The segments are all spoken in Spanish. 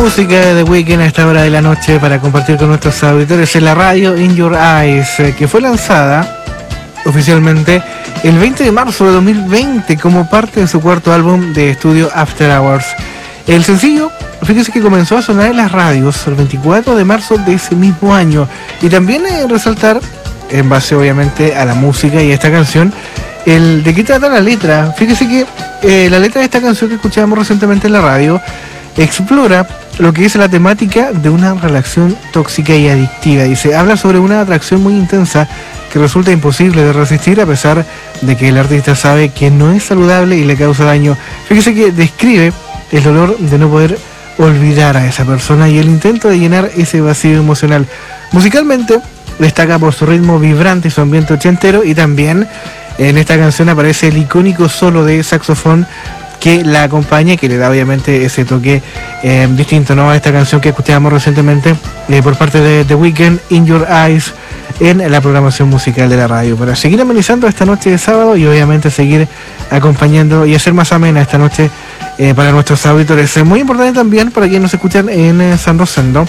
Música de The Weeknd a esta hora de la noche para compartir con nuestros auditores en la radio In Your Eyes, que fue lanzada oficialmente el 20 de marzo de 2020 como parte de su cuarto álbum de estudio After Hours. El sencillo, fíjese que comenzó a sonar en las radios el 24 de marzo de ese mismo año, y también resaltar, en base obviamente a la música y a esta canción, el de qué trata la letra. Fíjese que la letra de esta canción que escuchábamos recientemente en la radio explora lo que es la temática de una relación tóxica y adictiva. Dice, habla sobre una atracción muy intensa que resulta imposible de resistir a pesar de que el artista sabe que no es saludable y le causa daño. Fíjese que describe el dolor de no poder olvidar a esa persona y el intento de llenar ese vacío emocional. Musicalmente destaca por su ritmo vibrante y su ambiente ochentero, y también en esta canción aparece el icónico solo de saxofón que la acompaña y que le da obviamente ese toque distinto, ¿no?, a esta canción que escuchábamos recientemente por parte de The Weeknd, In Your Eyes, en la programación musical de la radio, para seguir amenizando esta noche de sábado y obviamente seguir acompañando y hacer más amena esta noche para nuestros auditores. Es muy importante también para quienes nos escuchan en San Rosendo,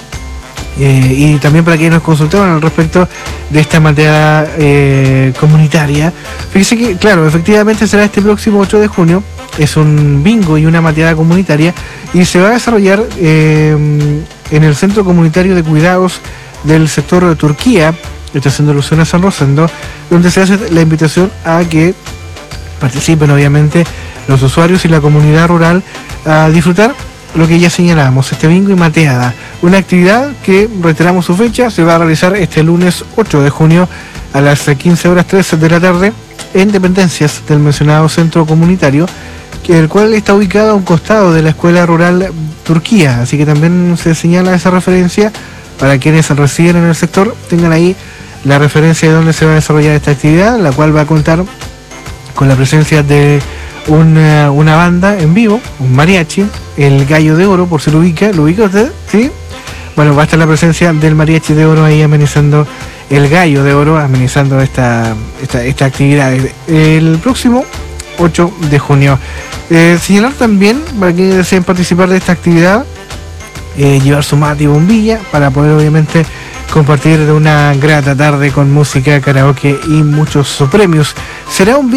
y también para quienes nos consultaron al respecto de esta materia comunitaria. Fíjese que, claro, efectivamente será este próximo 8 de junio. Es un bingo y una mateada comunitaria, y se va a desarrollar en el Centro Comunitario de Cuidados del sector de Turquía, está haciendo alusión a San Rosendo, donde se hace la invitación a que participen obviamente los usuarios y la comunidad rural a disfrutar lo que ya señalábamos, este bingo y mateada, una actividad que, reiteramos su fecha, se va a realizar este lunes 8 de junio a las 15:03 de la tarde en dependencias del mencionado centro comunitario, el cual está ubicado a un costado de la Escuela Rural Turquía. Así que también se señala esa referencia para quienes residen en el sector, tengan ahí la referencia de dónde se va a desarrollar esta actividad, la cual va a contar con la presencia de una banda en vivo, un mariachi, el Gallo de Oro, por si lo ubica usted, ¿sí? Bueno, va a estar la presencia del Mariachi de Oro ahí amenizando, el Gallo de Oro amenizando esta actividad el próximo 8 de junio. Señalar también, para quienes deseen participar de esta actividad, llevar su mate y bombilla para poder obviamente compartir de una grata tarde con música, karaoke y muchos premios. Será un